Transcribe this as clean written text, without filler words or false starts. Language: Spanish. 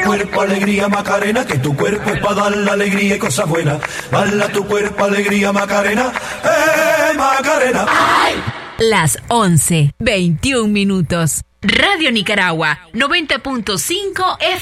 cuerpo alegría Macarena, que tu cuerpo es para dar la alegría y cosas buenas. Bala tu cuerpo alegría Macarena, Macarena. Las 11:21. Radio Nicaragua, 90.5 FM.